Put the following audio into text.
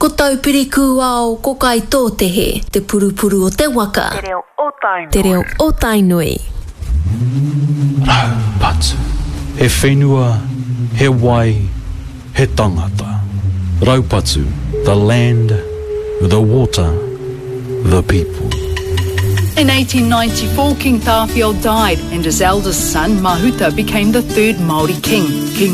Ko tau piriku ao, ko kai tō te he, te purupuru o te waka. Te reo o Tainui. Raupatu. He whenua, he wai, he tangata. Raupatu, the land, the water, the people. In 1894, King Tawhio died and his eldest son, Mahuta, became the third Māori king. King